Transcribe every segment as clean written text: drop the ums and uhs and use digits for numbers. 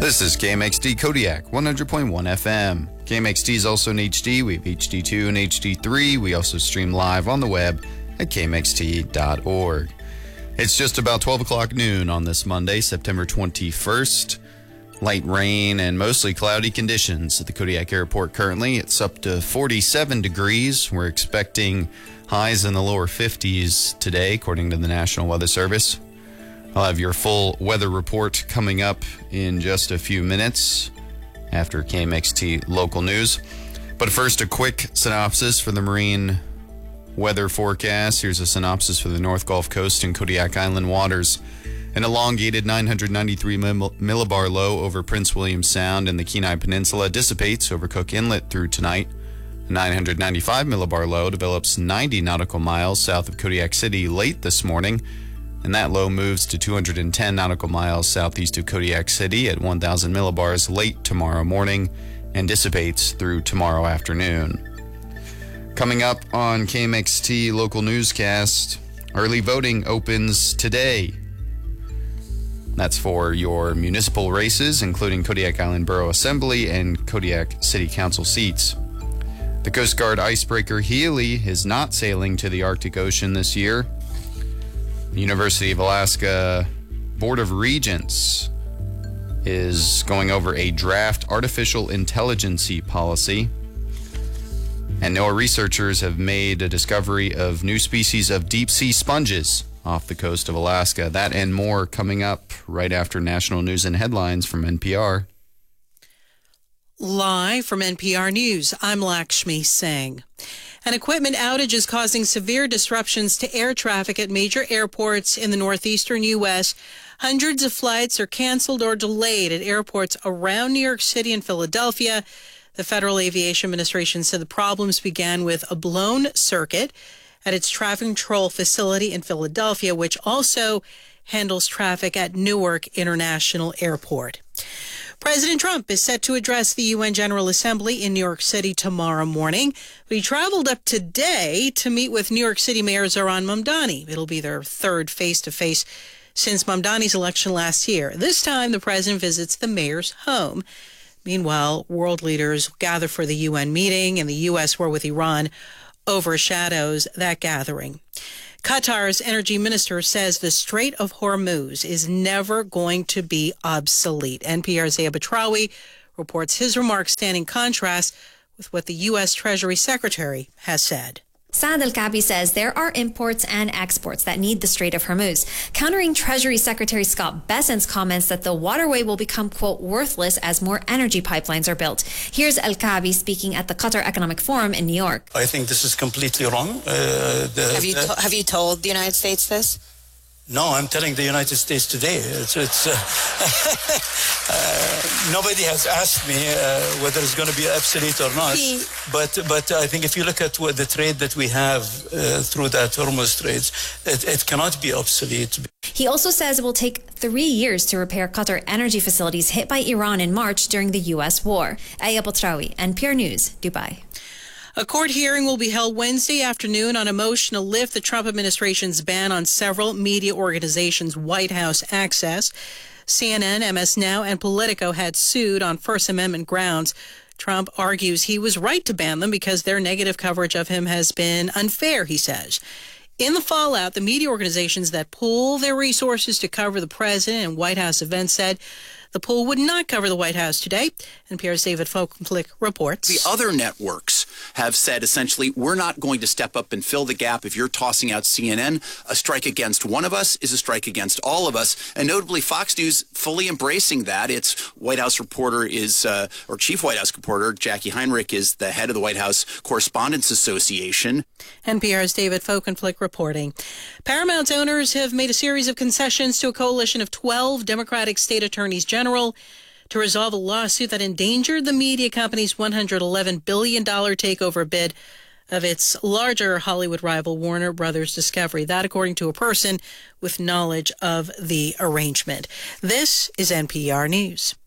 This is KMXD Kodiak, 100.1 FM. KMXD is also in HD. We have HD2 and HD3. We also stream live on the web at kmxt.org. It's just about 12 o'clock noon on this Monday, September 21st. Light rain and mostly cloudy conditions at the Kodiak Airport currently. It's up to 47 degrees. We're expecting highs in the lower 50s today, according to the National Weather Service. I'll have your full weather report coming up in just a few minutes after KMXT local news. But first, a quick synopsis for the marine weather forecast. Here's a synopsis for the North Gulf Coast and Kodiak Island waters. An elongated 993 millibar low over Prince William Sound and the Kenai Peninsula dissipates over Cook Inlet through tonight. A 995 millibar low develops 90 nautical miles south of Kodiak City late this morning, and that low moves to 210 nautical miles southeast of Kodiak City at 1,000 millibars late tomorrow morning and dissipates through tomorrow afternoon. Coming up on KMXT local newscast, early voting opens today. That's for your municipal races, including Kodiak Island Borough Assembly and Kodiak City Council seats. The Coast Guard icebreaker Healy is not sailing to the Arctic Ocean this year. The University of Alaska Board of Regents is going over a draft artificial intelligence policy. And NOAA researchers have made a discovery of new species of deep-sea sponges off the coast of Alaska. That and more coming up right after national news and headlines from NPR. Live from NPR News, I'm Lakshmi Singh. An equipment outage is causing severe disruptions to air traffic at major airports in the northeastern U.S. Hundreds of flights are canceled or delayed at airports around New York City and Philadelphia. The Federal Aviation Administration said the problems began with a blown circuit at its traffic control facility in Philadelphia, which also handles traffic at Newark International Airport. President Trump is set to address the UN General Assembly in New York City tomorrow morning. He traveled up today to meet with New York City Mayor Zohran Mamdani. It'll be their third face-to-face since Mamdani's election last year. This time, the president visits the mayor's home. Meanwhile, world leaders gather for the UN meeting, and the U.S. war with Iran overshadows that gathering. Qatar's energy minister says the Strait of Hormuz is never going to be obsolete. NPR's Zaya Batrawi reports his remarks stand in contrast with what the U.S. Treasury Secretary has said. Saad Al-Kaabi says there are imports and exports that need the Strait of Hormuz, countering Treasury Secretary Scott Bessent's comments that the waterway will become, quote, worthless as more energy pipelines are built. Here's Al-Kaabi speaking at the Qatar Economic Forum in New York. I think this is completely wrong. Have you told the United States this? No, I'm telling the United States today. Nobody has asked me whether it's going to be obsolete or not. But I think if you look at the trade that we have through that Hormuz Straits, it cannot be obsolete. He also says it will take 3 years to repair Qatar energy facilities hit by Iran in March during the U.S. war. Aya Batrawi, NPR News, Dubai. A court hearing will be held Wednesday afternoon on a motion to lift the Trump administration's ban on several media organizations' White House access. CNN, MS Now, and Politico had sued on First Amendment grounds. Trump argues he was right to ban them because their negative coverage of him has been unfair, he says. In the fallout, the media organizations that pool their resources to cover the president and White House events said the pool would not cover the White House today. NPR's David Folkenflik reports. The other networks have said essentially, we're not going to step up and fill the gap. If you're tossing out CNN, a strike against one of us is a strike against all of us. And notably, Fox News fully embracing that. Its White House reporter is, or chief White House reporter, Jackie Heinrich, is the head of the White House Correspondents Association. NPR's David Folkenflik reporting. Paramount's owners have made a series of concessions to a coalition of 12 Democratic state attorneys general to resolve a lawsuit that endangered the media company's $111 billion takeover bid of its larger Hollywood rival Warner Brothers Discovery. That, according to a person with knowledge of the arrangement. This is NPR News.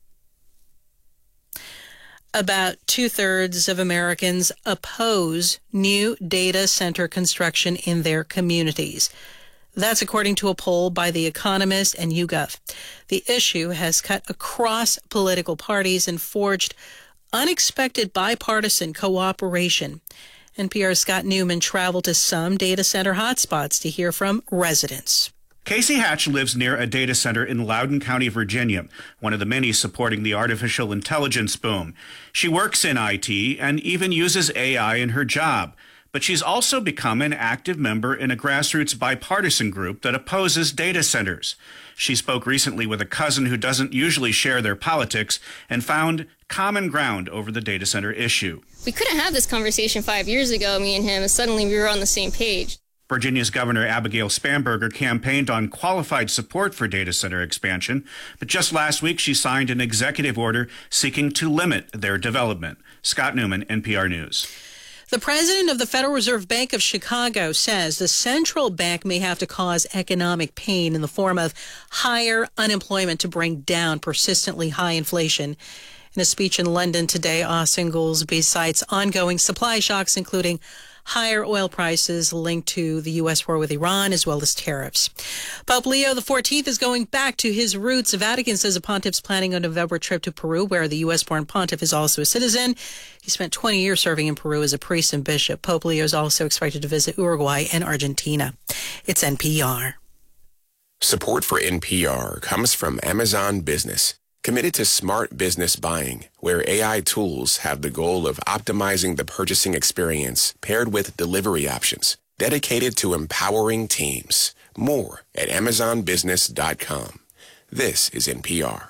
About 2/3 of Americans oppose new data center construction in their communities. That's according to a poll by The Economist and YouGov. The issue has cut across political parties and forged unexpected bipartisan cooperation. NPR's Scott Newman traveled to some data center hotspots to hear from residents. Casey Hatch lives near a data center in Loudoun County, Virginia, one of the many supporting the artificial intelligence boom. She works in IT and even uses AI in her job. But she's also become an active member in a grassroots bipartisan group that opposes data centers. She spoke recently with a cousin who doesn't usually share their politics and found common ground over the data center issue. We couldn't have this conversation 5 years ago, me and him, and suddenly we were on the same page. Virginia's Governor Abigail Spanberger campaigned on qualified support for data center expansion, but just last week she signed an executive order seeking to limit their development. Scott Newman, NPR News. The president of the Federal Reserve Bank of Chicago says the central bank may have to cause economic pain in the form of higher unemployment to bring down persistently high inflation. In a speech in London today, Austin Goolsbee cites ongoing supply shocks, including higher oil prices linked to the U.S. war with Iran, as well as tariffs. Pope Leo XIV is going back to his roots. The Vatican says the pontiff's planning a November trip to Peru, where the U.S.-born pontiff is also a citizen. He spent 20 years serving in Peru as a priest and bishop. Pope Leo is also expected to visit Uruguay and Argentina. It's NPR. Support for NPR comes from Amazon Business, committed to smart business buying, where AI tools have the goal of optimizing the purchasing experience paired with delivery options, dedicated to empowering teams. More at AmazonBusiness.com. This is NPR.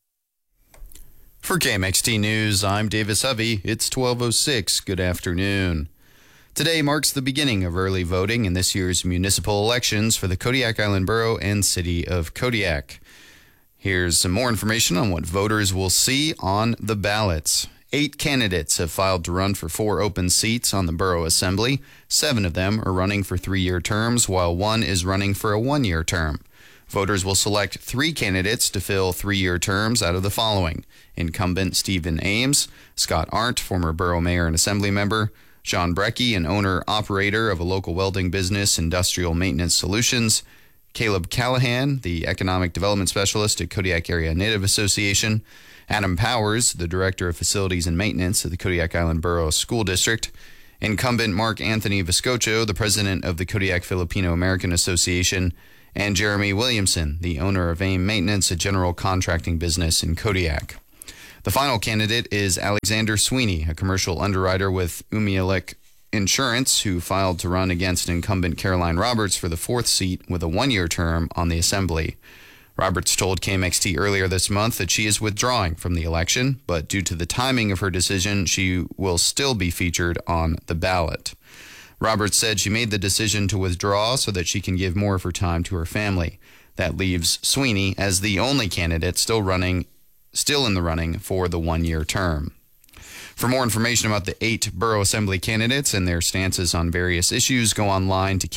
For KMXT News, I'm Davis Hovey. It's 12:06. Good afternoon. Today marks the beginning of early voting in this year's municipal elections for the Kodiak Island Borough and City of Kodiak. Here's some more information on what voters will see on the ballots. 8 candidates have filed to run for 4 open seats on the Borough Assembly. 7 of them are running for 3-year terms, while 1 is running for a 1-year term. Voters will select 3 candidates to fill 3-year terms out of the following: incumbent Stephen Ames, Scott Arndt, former borough mayor and assembly member, John Brecky, an owner-operator of a local welding business, Industrial Maintenance Solutions, Caleb Callahan, the Economic Development Specialist at Kodiak Area Native Association, Adam Powers, the Director of Facilities and Maintenance at the Kodiak Island Borough School District, incumbent Mark Anthony Viscocho, the President of the Kodiak Filipino American Association, and Jeremy Williamson, the owner of AIM Maintenance, a general contracting business in Kodiak. The final candidate is Alexander Sweeney, a commercial underwriter with Umialik Insurance, who filed to run against incumbent Caroline Roberts for the 4th seat with a 1-year term on the Assembly. Roberts told KMXT earlier this month that she is withdrawing from the election, but due to the timing of her decision, she will still be featured on the ballot. Roberts said she made the decision to withdraw so that she can give more of her time to her family. That leaves Sweeney as the only candidate still in the running for the 1-year term. For more information about the 8 Borough Assembly candidates and their stances on various issues, go online to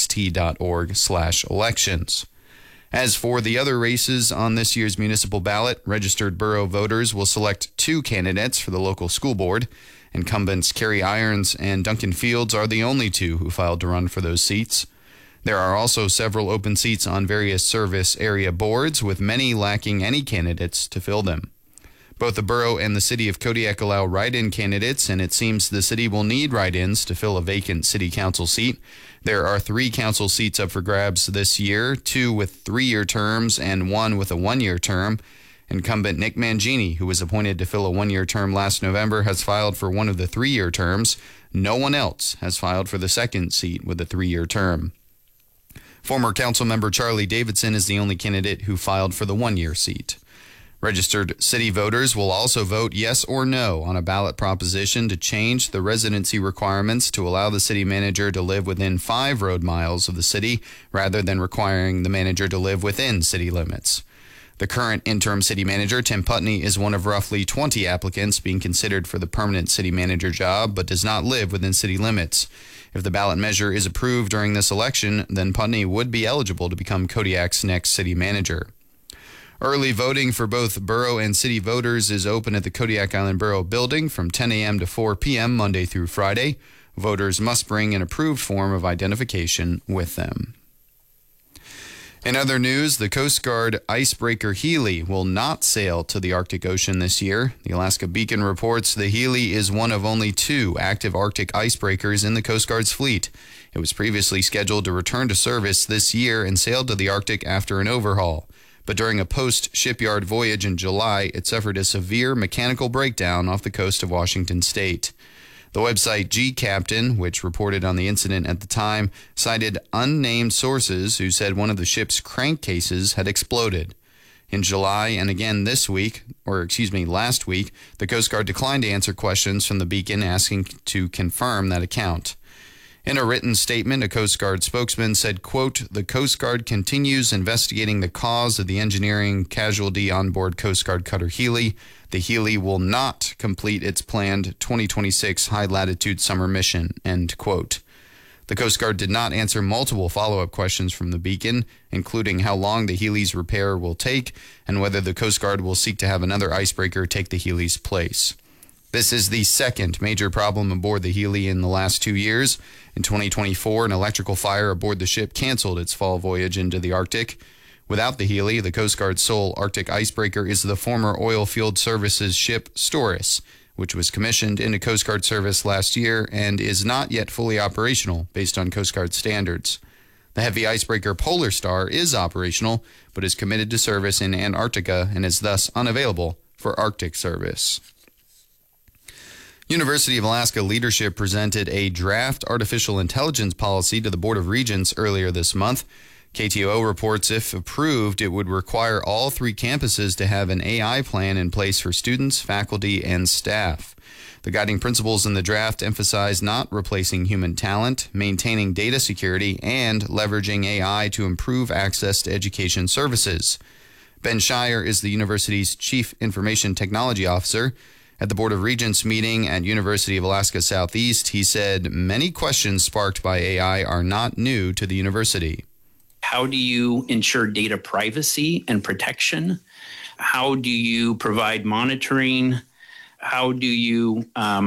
kmxt.org/elections. As for the other races on this year's municipal ballot, registered borough voters will select 2 candidates for the local school board. Incumbents Kerry Irons and Duncan Fields are the only 2 who filed to run for those seats. There are also several open seats on various service area boards, with many lacking any candidates to fill them. Both the borough and the city of Kodiak allow write-in candidates, and it seems the city will need write-ins to fill a vacant city council seat. There are 3 council seats up for grabs this year, 2 with 3-year terms and 1 with a 1-year term. Incumbent Nick Mangini, who was appointed to fill a 1-year term last November, has filed for one of the 3-year terms. No one else has filed for the 2nd seat with a 3-year term. Former council member Charlie Davidson is the only candidate who filed for the 1-year seat. Registered city voters will also vote yes or no on a ballot proposition to change the residency requirements to allow the city manager to live within 5 road miles of the city rather than requiring the manager to live within city limits. The current interim city manager, Tim Putney, is one of roughly 20 applicants being considered for the permanent city manager job, but does not live within city limits. If the ballot measure is approved during this election, then Putney would be eligible to become Kodiak's next city manager. Early voting for both borough and city voters is open at the Kodiak Island Borough building from 10 a.m. to 4 p.m. Monday through Friday. Voters must bring an approved form of identification with them. In other news, the Coast Guard icebreaker Healy will not sail to the Arctic Ocean this year. The Alaska Beacon reports the Healy is one of only 2 active Arctic icebreakers in the Coast Guard's fleet. It was previously scheduled to return to service this year and sailed to the Arctic after an overhaul. But during a post-shipyard voyage in July, it suffered a severe mechanical breakdown off the coast of Washington state. The website G-Captain, which reported on the incident at the time, cited unnamed sources who said one of the ship's crankcases had exploded. In July and again last week, the Coast Guard declined to answer questions from the Beacon asking to confirm that account. In a written statement, a Coast Guard spokesman said, quote, "The Coast Guard continues investigating the cause of the engineering casualty on board Coast Guard cutter Healy. The Healy will not complete its planned 2026 high-latitude summer mission," end quote. The Coast Guard did not answer multiple follow-up questions from the Beacon, including how long the Healy's repair will take and whether the Coast Guard will seek to have another icebreaker take the Healy's place. This is the second major problem aboard the Healy in the last 2 years. In 2024, an electrical fire aboard the ship canceled its fall voyage into the Arctic. Without the Healy, the Coast Guard's sole Arctic icebreaker is the former Oilfield Services ship Storis, which was commissioned into Coast Guard service last year and is not yet fully operational based on Coast Guard standards. The heavy icebreaker Polar Star is operational, but is committed to service in Antarctica and is thus unavailable for Arctic service. University of Alaska leadership presented a draft artificial intelligence policy to the Board of Regents earlier this month. KTOO reports if approved, it would require all 3 campuses to have an AI plan in place for students, faculty, and staff. The guiding principles in the draft emphasize not replacing human talent, maintaining data security, and leveraging AI to improve access to education services. Ben Shire is the university's Chief Information Technology Officer. At the Board of Regents meeting at University of Alaska Southeast, he said many questions sparked by AI are not new to the university. How do you ensure data privacy and protection? How do you provide monitoring? How do you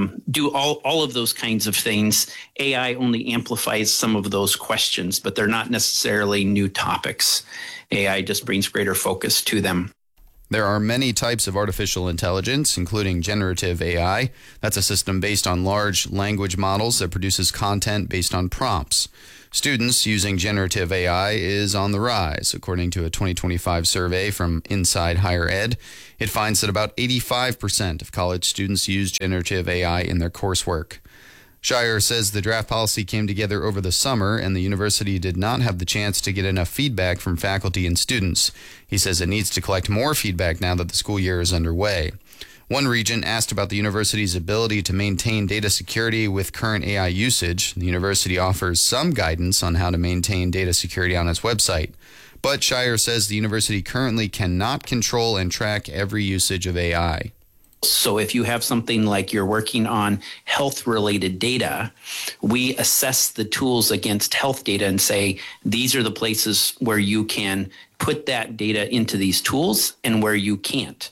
do all of those kinds of things? AI only amplifies some of those questions, but they're not necessarily new topics. AI just brings greater focus to them. There are many types of artificial intelligence, including generative AI. That's a system based on large language models that produces content based on prompts. Students using generative AI is on the rise, according to a 2025 survey from Inside Higher Ed. It finds that about 85% of college students use generative AI in their coursework. Shire says the draft policy came together over the summer and the university did not have the chance to get enough feedback from faculty and students. He says it needs to collect more feedback now that the school year is underway. One regent asked about the university's ability to maintain data security with current AI usage. The university offers some guidance on how to maintain data security on its website. But Shire says the university currently cannot control and track every usage of AI. So if you have something like you're working on health-related data, we assess the tools against health data and say, these are the places where you can put that data into these tools and where you can't.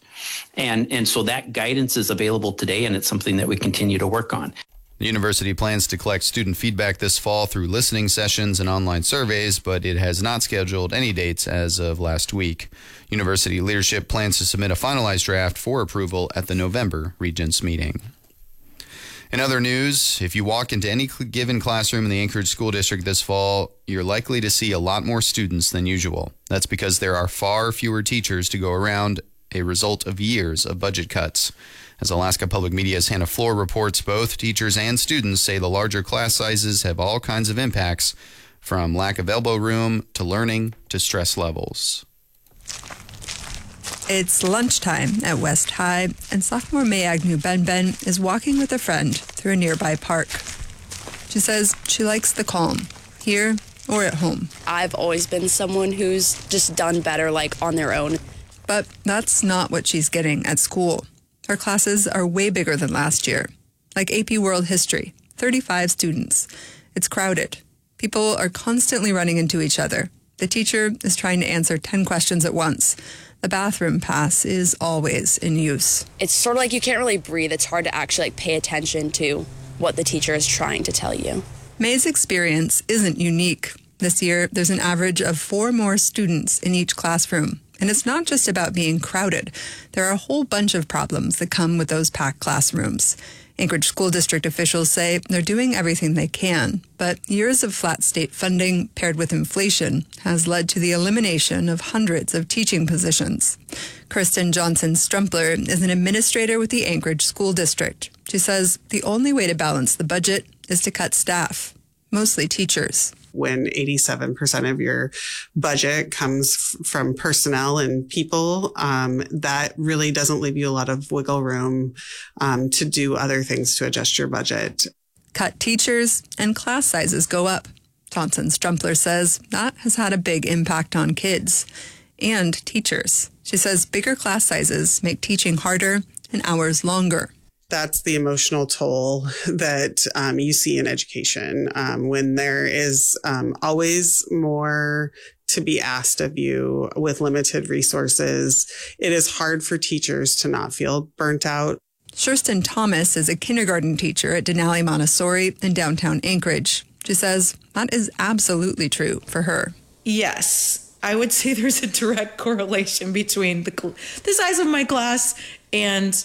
And so that guidance is available today, and it's something that we continue to work on. The university plans to collect student feedback this fall through listening sessions and online surveys, but it has not scheduled any dates as of last week. University leadership plans to submit a finalized draft for approval at the November Regents meeting. In other news, if you walk into any given classroom in the Anchorage School District this fall, you're likely to see a lot more students than usual. That's because there are far fewer teachers to go around, a result of years of budget cuts. As Alaska Public Media's Hannah Floor reports, both teachers and students say the larger class sizes have all kinds of impacts, from lack of elbow room to learning to stress levels. It's lunchtime at West High, and sophomore May Agnew Benben is walking with a friend through a nearby park. She says she likes the calm, here or at home. I've always been someone who's just done better, like, on their own. But that's not what she's getting at school. Her classes are way bigger than last year. Like AP World History, 35 students. It's crowded. People are constantly running into each other. The teacher is trying to answer 10 questions at once. The bathroom pass is always in use. It's sort of like you can't really breathe. It's hard to actually pay attention to what the teacher is trying to tell you. May's experience isn't unique. This year, there's an average of 4 more students in each classroom. And it's not just about being crowded. There are a whole bunch of problems that come with those packed classrooms. Anchorage School District officials say they're doing everything they can, but years of flat state funding paired with inflation has led to the elimination of hundreds of teaching positions. Kirsten Johnson-Strumpler is an administrator with the Anchorage School District. She says the only way to balance the budget is to cut staff, mostly teachers. When 87% of your budget comes from personnel and people, that really doesn't leave you a lot of wiggle room to do other things to adjust your budget. Cut teachers and class sizes go up. Johnson-Strumpler says that has had a big impact on kids and teachers. She says bigger class sizes make teaching harder and hours longer. That's the emotional toll that you see in education when there is always more to be asked of you with limited resources. It is hard for teachers to not feel burnt out. Shurston Thomas is a kindergarten teacher at Denali Montessori in downtown Anchorage. She says that is absolutely true for her. Yes, I would say there's a direct correlation between the size of my class and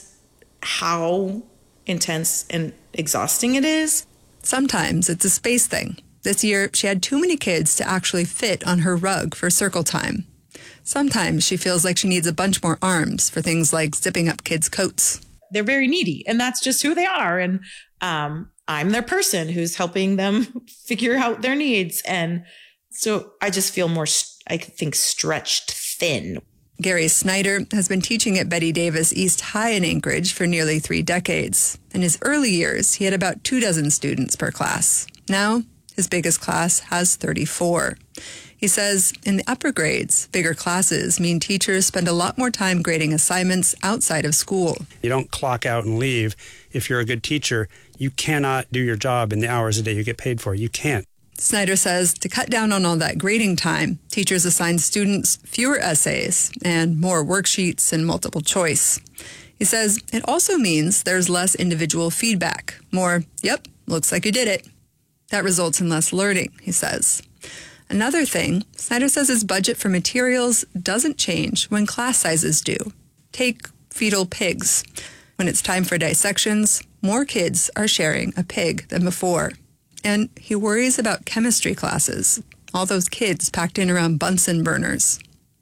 how intense and exhausting it is. Sometimes it's a space thing. This year, she had too many kids to actually fit on her rug for circle time. Sometimes she feels like she needs a bunch more arms for things like zipping up kids' coats. They're very needy, and that's just who they are. And I'm their person who's helping them figure out their needs. And so I just feel more, I think, stretched thin. Gary Snyder has been teaching at Betty Davis East High in Anchorage for nearly 3 decades. In his early years, he had about 24 students per class. Now, his biggest class has 34. He says in the upper grades, bigger classes mean teachers spend a lot more time grading assignments outside of school. You don't clock out and leave. If you're a good teacher, you cannot do your job in the hours a day you get paid for. You can't. Snyder says to cut down on all that grading time, teachers assign students fewer essays and more worksheets and multiple choice. He says it also means there's less individual feedback. More, yep, looks like you did it. That results in less learning, he says. Another thing, Snyder says his budget for materials doesn't change when class sizes do. Take fetal pigs. When it's time for dissections, more kids are sharing a pig than before. And he worries about chemistry classes, all those kids packed in around Bunsen burners.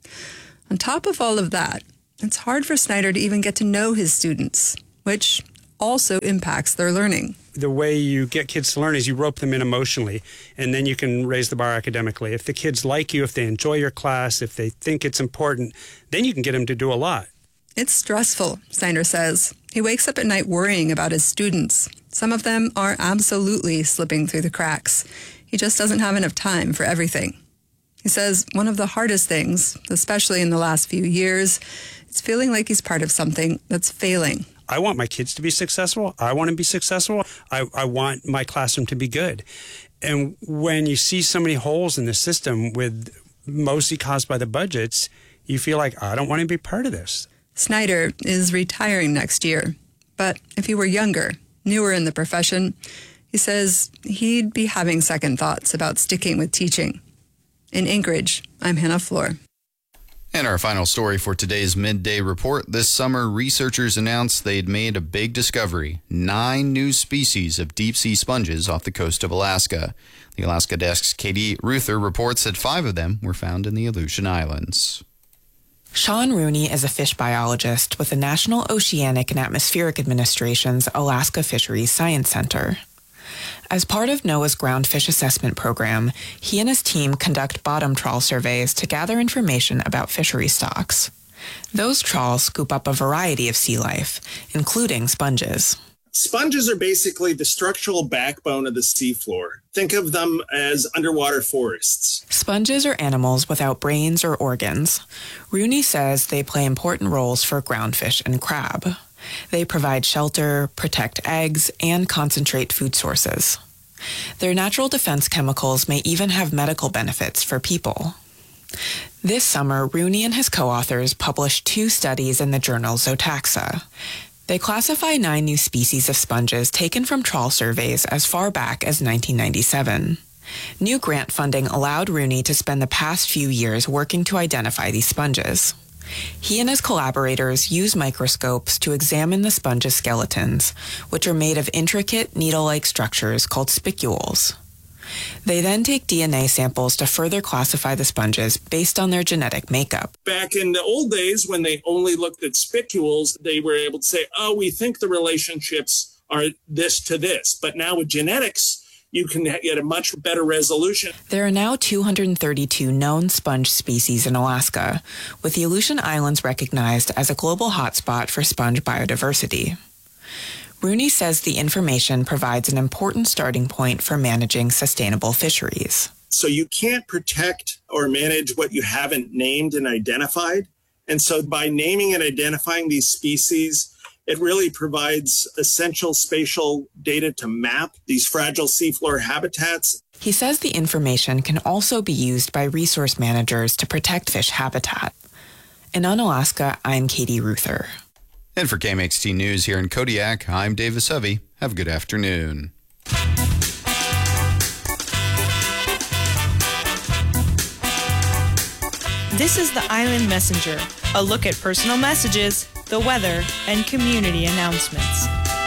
On top of all of that, it's hard for Snyder to even get to know his students, which also impacts their learning. The way you get kids to learn is you rope them in emotionally, and then you can raise the bar academically. If the kids like you, if they enjoy your class, if they think it's important, then you can get them to do a lot. It's stressful, Snyder says. He wakes up at night worrying about his students. Some of them are absolutely slipping through the cracks. He just doesn't have enough time for everything. He says one of the hardest things, especially in the last few years, is feeling like he's part of something that's failing. I want my kids to be successful. I want to be successful. I want my classroom to be good. And when you see so many holes in the system, with mostly caused by the budgets, you feel like, I don't want to be part of this. Snyder is retiring next year. But if he were younger, newer in the profession, he says he'd be having second thoughts about sticking with teaching. In Anchorage, I'm Hannah Floor. And our final story for today's Midday Report. This summer, researchers announced they'd made a big discovery: 9 new species of deep-sea sponges off the coast of Alaska. The Alaska Desk's Katie Ruther reports that 5 of them were found in the Aleutian Islands. Sean Rooney is a fish biologist with the National Oceanic and Atmospheric Administration's Alaska Fisheries Science Center. As part of NOAA's ground fish assessment program, he and his team conduct bottom trawl surveys to gather information about fishery stocks. Those trawls scoop up a variety of sea life, including sponges. Sponges are basically the structural backbone of the seafloor. Think of them as underwater forests. Sponges are animals without brains or organs. Rooney says they play important roles for groundfish and crab. They provide shelter, protect eggs, and concentrate food sources. Their natural defense chemicals may even have medical benefits for people. This summer, Rooney and his co-authors published 2 studies in the journal Zootaxa. They classify 9 new species of sponges taken from trawl surveys as far back as 1997. New grant funding allowed Rooney to spend the past few years working to identify these sponges. He and his collaborators use microscopes to examine the sponge's skeletons, which are made of intricate needle-like structures called spicules. They then take DNA samples to further classify the sponges based on their genetic makeup. Back in the old days, when they only looked at spicules, they were able to say, oh, we think the relationships are this to this. But now with genetics, you can get a much better resolution. There are now 232 known sponge species in Alaska, with the Aleutian Islands recognized as a global hotspot for sponge biodiversity. Rooney says the information provides an important starting point for managing sustainable fisheries. So you can't protect or manage what you haven't named and identified. And so by naming and identifying these species, it really provides essential spatial data to map these fragile seafloor habitats. He says the information can also be used by resource managers to protect fish habitat. In Unalaska, I'm Katie Ruther. And for KMXT News here in Kodiak, I'm Davis Hovey. Have a good afternoon. This is the Island Messenger, a look at personal messages, the weather, and community announcements.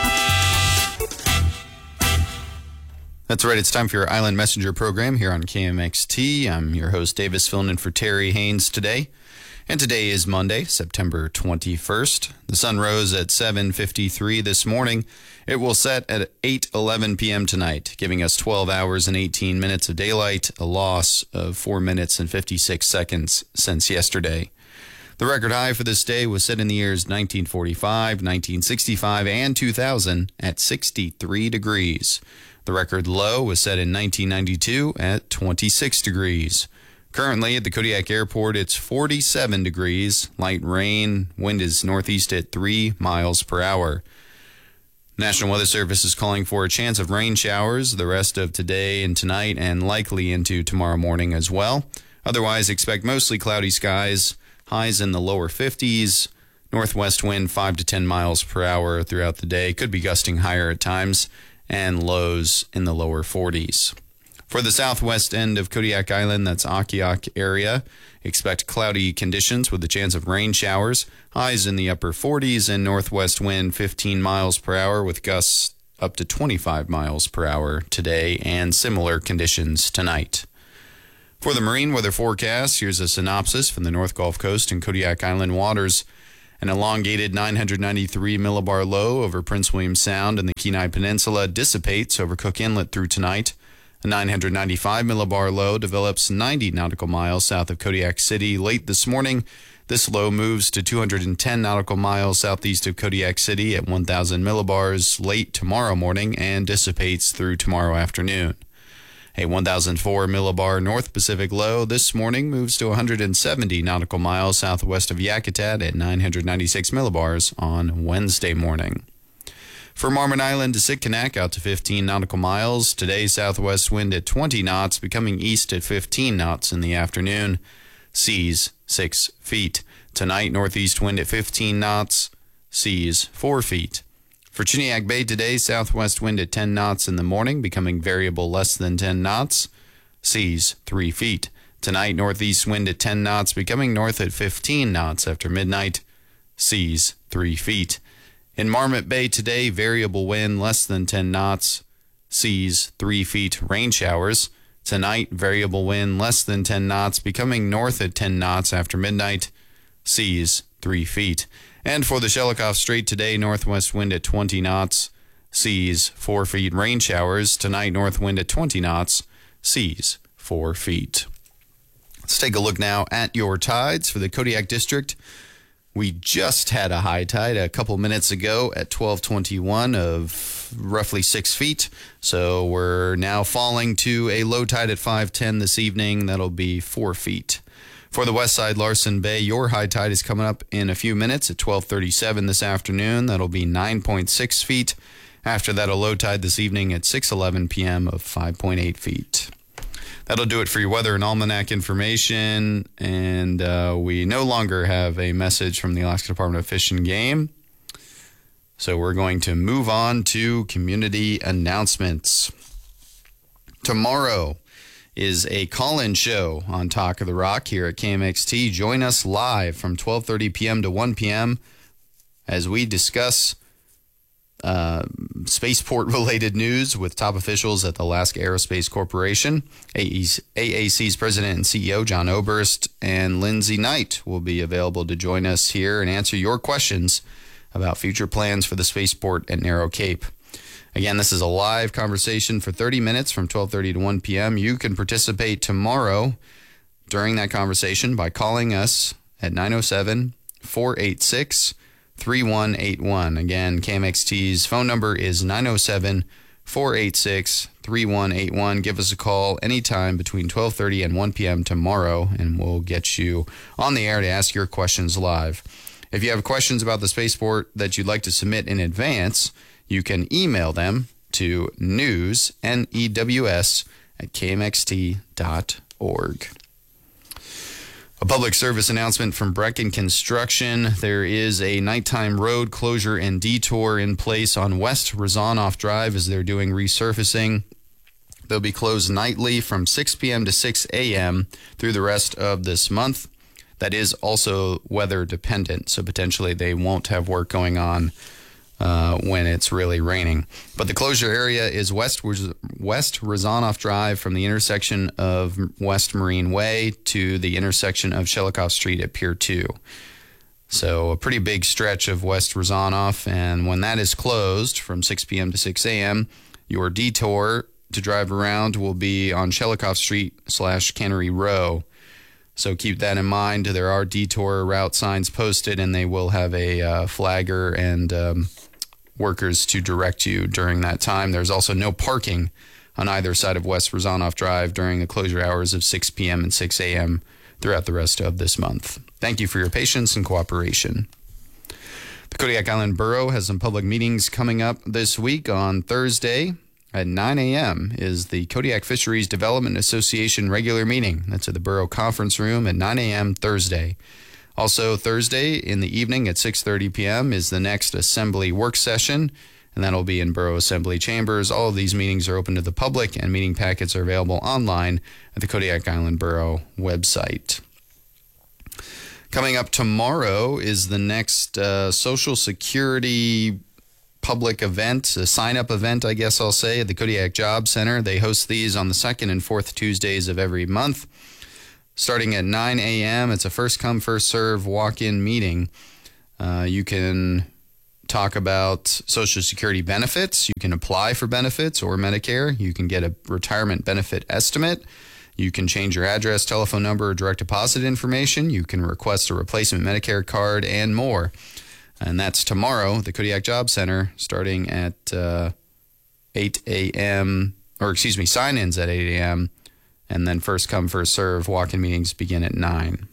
That's right. It's time for your Island Messenger program here on KMXT. I'm your host, Davis, filling in for Terry Haynes today. And today is Monday, September 21st. The sun rose at 7:53 this morning. It will set at 8:11 p.m. tonight, giving us 12 hours and 18 minutes of daylight, a loss of 4 minutes and 56 seconds since yesterday. The record high for this day was set in the years 1945, 1965, and 2000 at 63 degrees. The record low was set in 1992 at 26 degrees. Currently at the Kodiak Airport, it's 47 degrees, light rain, wind is northeast at 3 miles per hour. National Weather Service is calling for a chance of rain showers the rest of today and tonight and likely into tomorrow morning as well. Otherwise, expect mostly cloudy skies, highs in the lower 50s, northwest wind 5 to 10 miles per hour throughout the day, could be gusting higher at times, and lows in the lower 40s. For the southwest end of Kodiak Island, that's Akiak area, expect cloudy conditions with a chance of rain showers, highs in the upper 40s, and northwest wind 15 miles per hour with gusts up to 25 miles per hour today, and similar conditions tonight. For the marine weather forecast, here's a synopsis from the North Gulf Coast and Kodiak Island waters. An elongated 993 millibar low over Prince William Sound and the Kenai Peninsula dissipates over Cook Inlet through tonight. A 995 millibar low develops 90 nautical miles south of Kodiak City late this morning. This low moves to 210 nautical miles southeast of Kodiak City at 1,000 millibars late tomorrow morning and dissipates through tomorrow afternoon. A 1,004 millibar North Pacific low this morning moves to 170 nautical miles southwest of Yakutat at 996 millibars on Wednesday morning. For Marmon Island to Sitkinak out to 15 nautical miles. Today, southwest wind at 20 knots, becoming east at 15 knots in the afternoon. Seas 6 feet. Tonight, northeast wind at 15 knots. Seas 4 feet. For Chiniak Bay today, southwest wind at 10 knots in the morning, becoming variable less than 10 knots. Seas 3 feet. Tonight, northeast wind at 10 knots, becoming north at 15 knots after midnight. Seas 3 feet. In Marmot Bay today, variable wind less than 10 knots, seas 3 feet, rain showers. Tonight, variable wind less than 10 knots, becoming north at 10 knots after midnight, seas 3 feet. And for the Shelikof Strait today, northwest wind at 20 knots, seas 4 feet, rain showers. Tonight, north wind at 20 knots, seas 4 feet. Let's take a look now at your tides for the Kodiak District. We just had a high tide a couple minutes ago at 12:21 of roughly 6 feet. So we're now falling to a low tide at 5:10 this evening. That'll be 4 feet. For the west side, Larsen Bay, your high tide is coming up in a few minutes at 12:37 this afternoon. That'll be 9.6 feet. After that, a low tide this evening at 6:11 p.m. of 5.8 feet. That'll do it for your weather and almanac information, and we no longer have a message from the Alaska Department of Fish and Game. So we're going to move on to community announcements. Tomorrow is a call-in show on Talk of the Rock here at KMXT. Join us live from 12:30 p.m. to 1 p.m. as we discuss spaceport-related news with top officials at the Alaska Aerospace Corporation. AAC's president and CEO, John Oberst, and Lindsay Knight will be available to join us here and answer your questions about future plans for the spaceport at Narrow Cape. Again, this is a live conversation for 30 minutes from 12:30 to 1 p.m. You can participate tomorrow during that conversation by calling us at 907-486-3181. Again, KMXT's phone number is 907-486-3181. Give us a call anytime between 12:30 and 1 p.m. tomorrow, and we'll get you on the air to ask your questions live. If you have questions about the spaceport that you'd like to submit in advance, you can email them to news, N-E-W-S, at kmxt.org. A public service announcement from Brecken Construction. There is a nighttime road closure and detour in place on West Rezanoff Drive as they're doing resurfacing. They'll be closed nightly from 6 p.m. to 6 a.m. through the rest of this month. That is also weather dependent, so potentially they won't have work going on when it's really raining. But the closure area is West Rezanoff Drive from the intersection of West Marine Way to the intersection of Shelikoff Street at Pier 2. So a pretty big stretch of West Rezanoff, and when that is closed from 6 p.m. to 6 a.m., your detour to drive around will be on Shelikoff Street / Cannery Row. So keep that in mind. There are detour route signs posted, and they will have a flagger and workers to direct you during that time. There's also no parking on either side of West Rezanoff Drive during the closure hours of 6 p.m. and 6 a.m. throughout the rest of this month. Thank you for your patience and cooperation. The Kodiak Island Borough has some public meetings coming up this week. On Thursday at 9 a.m. is the Kodiak Fisheries Development Association regular meeting. That's at the Borough Conference Room at 9 a.m. Thursday. Also, Thursday in the evening at 6:30 p.m. is the next Assembly work session, and that'll be in Borough Assembly Chambers. All of these meetings are open to the public, and meeting packets are available online at the Kodiak Island Borough website. Coming up tomorrow is the next Social Security public event, a sign-up event, I guess I'll say, at the Kodiak Job Center. They host these on the second and fourth Tuesdays of every month. Starting at 9 a.m., it's a first-come, first-serve walk-in meeting. You can talk about Social Security benefits. You can apply for benefits or Medicare. You can get a retirement benefit estimate. You can change your address, telephone number, or direct deposit information. You can request a replacement Medicare card and more. And that's tomorrow, the Kodiak Job Center, starting at 8 a.m., sign-ins at 8 a.m., and then first come, first serve. Walk-in meetings begin at 9.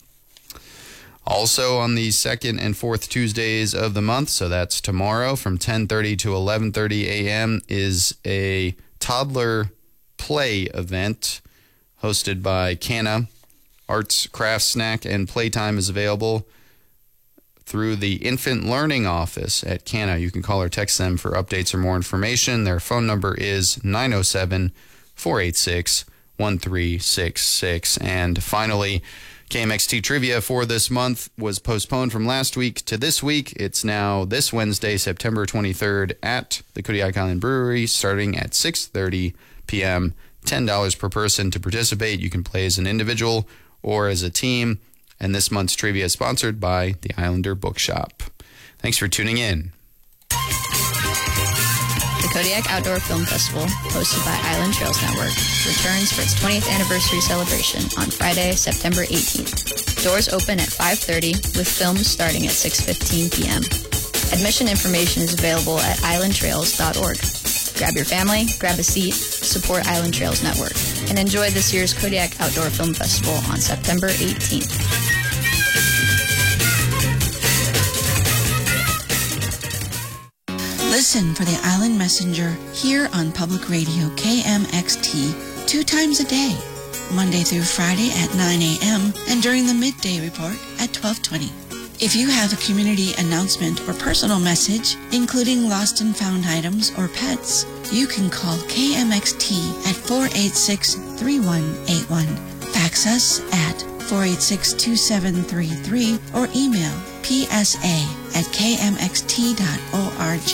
Also on the second and fourth Tuesdays of the month, so that's tomorrow from 10:30 to 11:30 a.m., is a toddler play event hosted by Canna. Arts, crafts, snack, and playtime is available through the Infant Learning Office at Canna. You can call or text them for updates or more information. Their phone number is 907-486-1366. And finally, KMXT Trivia for this month was postponed from last week to this week. It's now this Wednesday, September 23rd at the Kodiak Island Brewery, starting at 6:30 p.m., $10 per person to participate. You can play as an individual or as a team. And this month's trivia is sponsored by the Islander Bookshop. Thanks for tuning in. The Kodiak Outdoor Film Festival, hosted by Island Trails Network, returns for its 20th anniversary celebration on Friday, September 18th. Doors open at 5:30 with films starting at 6:15 p.m. Admission information is available at islandtrails.org. Grab your family, grab a seat, support Island Trails Network, and enjoy this year's Kodiak Outdoor Film Festival on September 18th. Listen for the Island Messenger here on Public Radio KMXT 2 times a day, Monday through Friday at 9 a.m. and during the midday report at 12:20. If you have a community announcement or personal message, including lost and found items or pets, you can call KMXT at 486-3181. Fax us at 486-2733 or email psa@kmxt.org.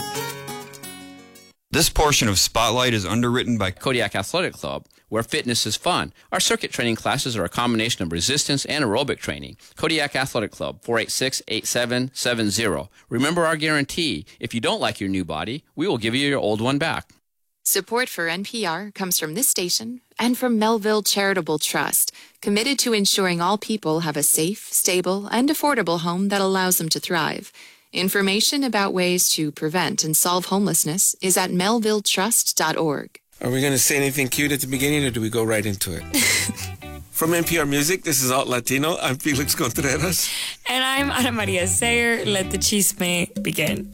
This portion of Spotlight is underwritten by Kodiak Athletic Club, where fitness is fun. Our circuit training classes are a combination of resistance and aerobic training. Kodiak Athletic Club, 486-8770. Remember our guarantee. If you don't like your new body, we will give you your old one back. Support for NPR comes from this station and from Melville Charitable Trust, committed to ensuring all people have a safe, stable, and affordable home that allows them to thrive. Information about ways to prevent and solve homelessness is at melvilletrust.org. Are we going to say anything cute at the beginning, or do we go right into it? From NPR Music, this is Alt Latino. I'm Felix Contreras. And I'm Ana Maria Sayer. Let the chisme begin.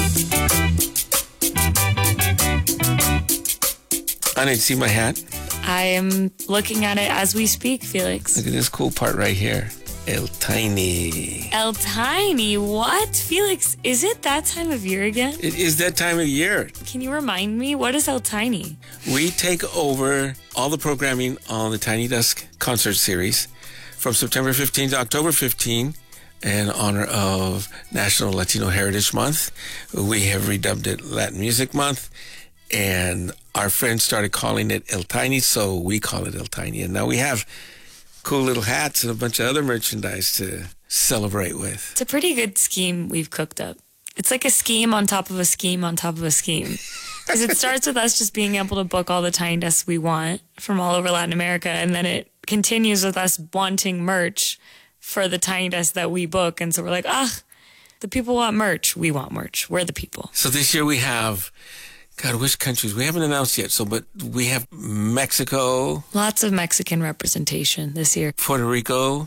Ana, you see my hat? I am looking at it as we speak, Felix. Look at this cool part right here. El Tiny. El Tiny? What? Felix, is it that time of year again? It is that time of year. Can you remind me? What is El Tiny? We take over all the programming on the Tiny Desk concert series from September 15 to October 15 in honor of National Latino Heritage Month. We have redubbed it Latin Music Month, and our friends started calling it El Tiny, so we call it El Tiny. And now we have cool little hats and a bunch of other merchandise to celebrate with. It's a pretty good scheme we've cooked up. It's like a scheme on top of a scheme on top of a scheme. Because it starts with us just being able to book all the Tiny Desks we want from all over Latin America, and then it continues with us wanting merch for the Tiny Desks that we book. And so we're like, the people want merch. We want merch. We're the people. So this year we have, God, which countries? We haven't announced yet, but we have Mexico. Lots of Mexican representation this year. Puerto Rico.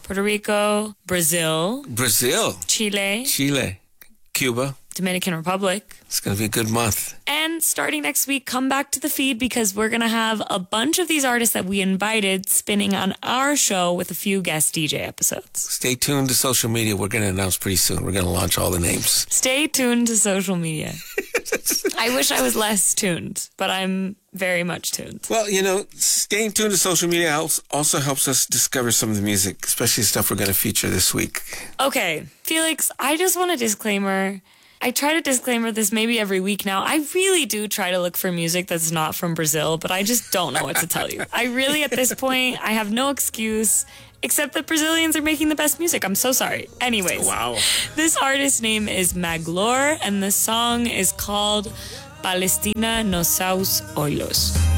Brazil. Chile. Cuba. Dominican Republic. It's going to be a good month. And starting next week, come back to the feed because we're going to have a bunch of these artists that we invited spinning on our show with a few guest DJ episodes. Stay tuned to social media. We're going to announce pretty soon. We're going to launch all the names. Stay tuned to social media. I wish I was less tuned, but I'm very much tuned. Well, staying tuned to social media also helps us discover some of the music, especially stuff we're going to feature this week. Okay, Felix, I just want a disclaimer. I try to disclaimer this maybe every week now. I really do try to look for music that's not from Brazil, but I just don't know what to tell you. I really, at this point, I have no excuse, except that Brazilians are making the best music. I'm so sorry. Anyways, wow. This artist's name is Maglor, and the song is called Palestina nos seus olhos.